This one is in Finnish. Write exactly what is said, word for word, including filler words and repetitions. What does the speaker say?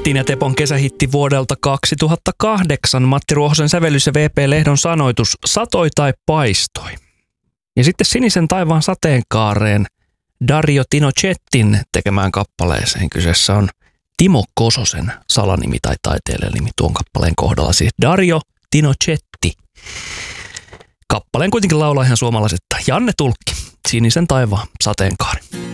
Tinja Tepon kesähitti vuodelta kaksituhattakahdeksan, Matti Ruohosen sävellys ja V P Lehdon sanoitus Satoi tai paistoi. Ja sitten Sinisen taivaan sateenkaareen Dario Tinocettin tekemään kappaleeseen. Kyseessä on Timo Kososen salanimi tai taiteilijanimi tuon kappaleen kohdalla. Siis Dario Tinocetti. Kappaleen kuitenkin laulaa ihan suomalaiset Janne Tulkki, Sinisen taivaan sateenkaari.